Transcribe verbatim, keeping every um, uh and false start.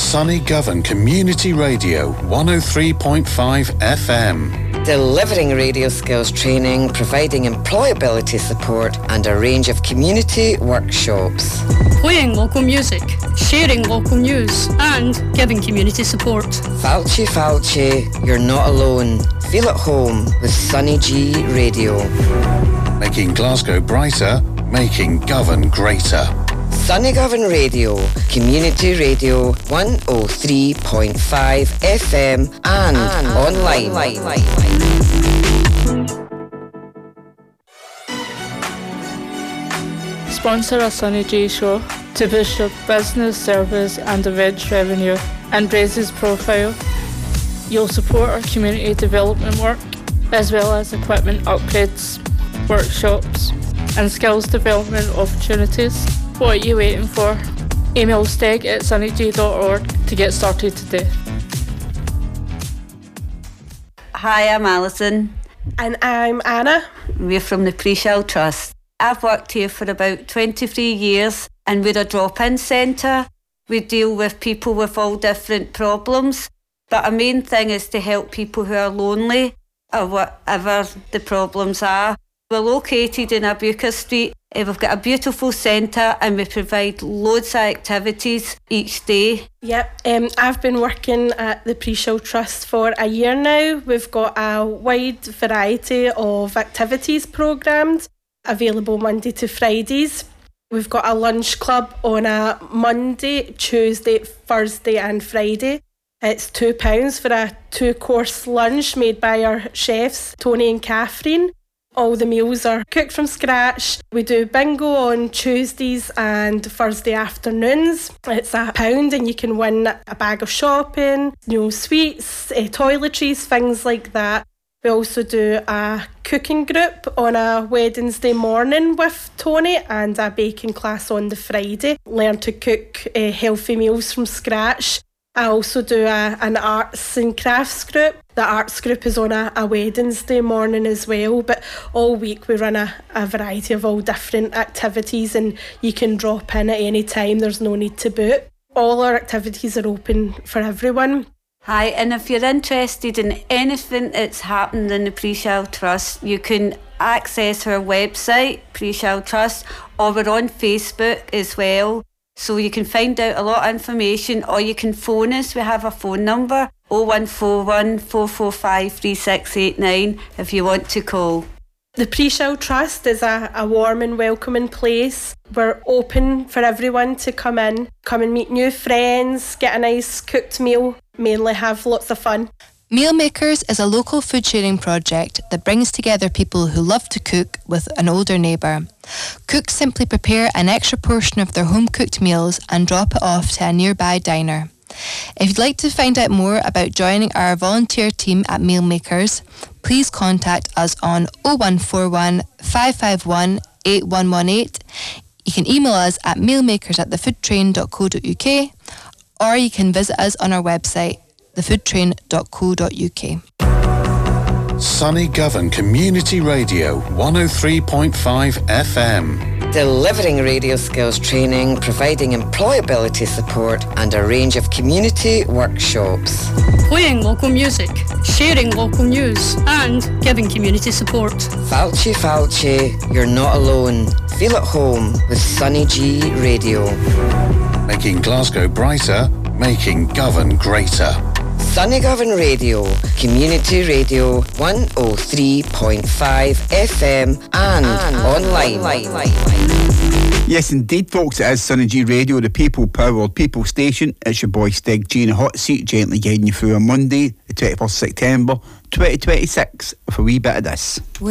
Sunny Govan Community Radio one oh three point five F M. Delivering radio skills training, providing employability support and a range of community workshops. Playing local music, sharing local news and giving community support. Falchi Falchi, you're not alone. Feel at home with Sunny G Radio. Making Glasgow brighter, making Govan greater. Sunny Govan Radio, Community Radio one oh three point five F M and, and online. online. Sponsor a Sunny G show to boost your business, service and events revenue and raise his profile. You'll support our community development work as well as equipment upgrades, workshops and skills development opportunities. What are you waiting for? Email steg at sunny g dot org to get started today. Hi, I'm Alison. And I'm Anna. We're from the Pre-Shell Trust. I've worked here for about twenty-three years and we're a drop-in centre. We deal with people with all different problems, but our main thing is to help people who are lonely or whatever the problems are. We're located in Abuka Street. We've got a beautiful centre and we provide loads of activities each day. Yep, um, I've been working at the Pre-Shell Trust for a year now. We've got a wide variety of activities programmed, available Monday to Fridays. We've got a lunch club on a Monday, Tuesday, Thursday and Friday. It's two pounds for a two-course lunch made by our chefs, Tony and Catherine. All the meals are cooked from scratch. We do bingo on Tuesdays and Thursday afternoons. It's a pound and you can win a bag of shopping, you know, sweets, uh, toiletries, things like that. We also do a cooking group on a Wednesday morning with Tony and a baking class on the Friday. Learn to cook uh, healthy meals from scratch. I also do a, an arts and crafts group. The arts group is on a, a Wednesday morning as well, but all week we run a, a variety of all different activities and you can drop in at any time, there's no need to book. All our activities are open for everyone. Hi, and if you're interested in anything that's happened in the Pre-Shell Trust, you can access our website, Pre-Shell Trust, or we're on Facebook as well. So you can find out a lot of information or you can phone us. We have a phone number, oh one four one, four four five, three six eight nine if you want to call. The Pre-Shell Trust is a, a warm and welcoming place. We're open for everyone to come in, come and meet new friends, get a nice cooked meal, mainly have lots of fun. Meal Makers is a local food sharing project that brings together people who love to cook with an older neighbour. Cooks simply prepare an extra portion of their home-cooked meals and drop it off to a nearby diner. If you'd like to find out more about joining our volunteer team at Meal Makers, please contact us on oh one four one, five five one, eight one one eight. You can email us at mealmakers at thefoodtrain dot co dot uk or you can visit us on our website, thefoodtrain dot co dot uk. Sunny Govan Community Radio one oh three point five F M. Delivering radio skills training, providing employability support and a range of community workshops. Playing local music, sharing local news and giving community support. Falchi Falchi, you're not alone. Feel at home with Sunny G Radio. Making Glasgow brighter, making Govan greater. Sunny Govan Radio, Community Radio one oh three point five F M and, and online. online. Yes, indeed, folks, it is Sunny G Radio, the people-powered people station. It's your boy Stig G in a hot seat, gently guiding you through a Monday, the twenty-first of September, twenty twenty-six, with a wee bit of this.